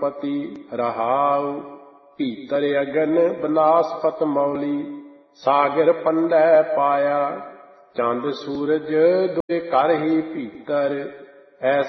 ਪਤੀ ਰਹਾਉ। ਭੀਤਰ ਅਗਨ ਬਨਾਸਪਤ ਮੌਲੀ, ਸਾਗਰ ਪੰਡੈ ਪਾਇਆ। ਚੰਦ ਸੂਰਜ ਦੁਇ ਘਰ ਹੀ ਭੀਤਰ,